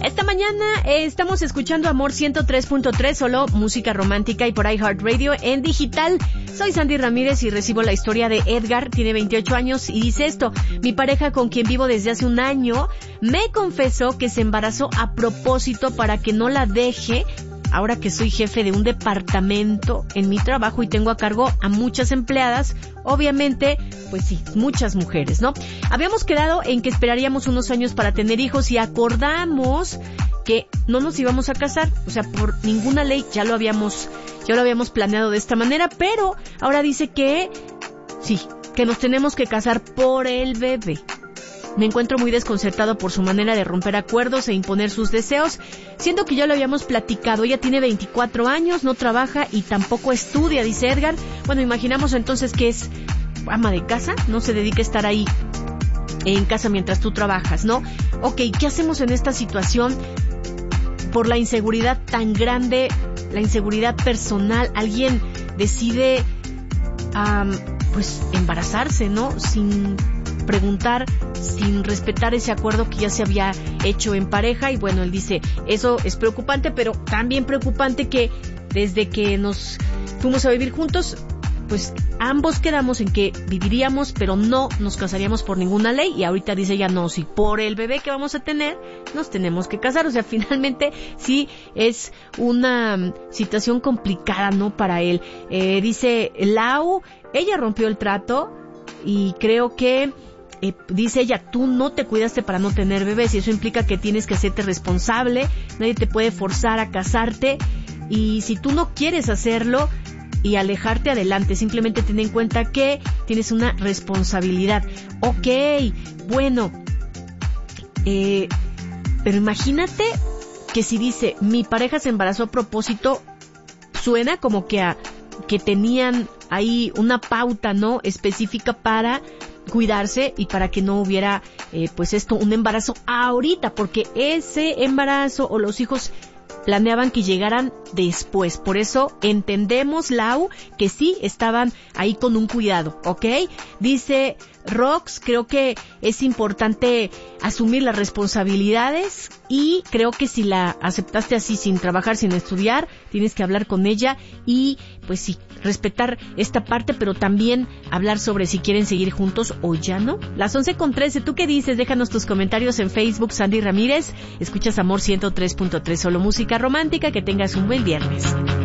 Esta mañana estamos escuchando Amor 103.3, solo música romántica, y por iHeartRadio en digital. Soy Sandy Ramírez y recibo la historia de Edgar. Tiene 28 años y dice esto: mi pareja, con quien vivo desde hace un año, me confesó que se embarazó a propósito para que no la deje. Ahora que soy jefe de un departamento en mi trabajo y tengo a cargo a muchas empleadas, obviamente, pues sí, muchas mujeres, ¿no? Habíamos quedado en que esperaríamos unos años para tener hijos y acordamos que no nos íbamos a casar, o sea, por ninguna ley, ya lo habíamos planeado de esta manera, pero ahora dice que sí, que nos tenemos que casar por el bebé. Me encuentro muy desconcertado por su manera de romper acuerdos e imponer sus deseos, siendo que ya lo habíamos platicado. Ella tiene 24 años, no trabaja y tampoco estudia, dice Edgar. Bueno, imaginamos entonces que es ama de casa, no se dedica a estar ahí en casa mientras tú trabajas, ¿no? Ok, ¿qué hacemos en esta situación? Por la inseguridad tan grande, la inseguridad personal, alguien decide, pues, embarazarse, ¿no? Sin preguntar, sin respetar ese acuerdo que ya se había hecho en pareja. Y bueno, él dice, eso es preocupante, pero también preocupante que desde que nos fuimos a vivir juntos, pues ambos quedamos en que viviríamos, pero no nos casaríamos por ninguna ley. Y ahorita dice ella, no, si por el bebé que vamos a tener nos tenemos que casar. O sea, finalmente sí es una situación complicada, ¿no? Para él. Dice Lau, ella rompió el trato y creo que dice ella, tú no te cuidaste para no tener bebés y eso implica que tienes que hacerte responsable, nadie te puede forzar a casarte y si tú no quieres hacerlo y alejarte, adelante, simplemente ten en cuenta que tienes una responsabilidad. Ok, bueno, pero imagínate que si dice, mi pareja se embarazó a propósito, suena como que tenían ahí una pauta, ¿no?, específica para cuidarse y para que no hubiera, pues esto, un embarazo ahorita, porque ese embarazo o los hijos planeaban que llegaran después. Por eso entendemos, Lau, que sí estaban ahí con un cuidado, ¿ok? Dice Rox, creo que es importante asumir las responsabilidades y creo que si la aceptaste así, sin trabajar, sin estudiar, tienes que hablar con ella y, pues sí, respetar esta parte, pero también hablar sobre si quieren seguir juntos o ya no. Las 11:13, ¿tú qué dices? Déjanos tus comentarios en Facebook, Sandy Ramírez. Escuchas Amor 103.3, solo música romántica. Que tengas un buen viernes.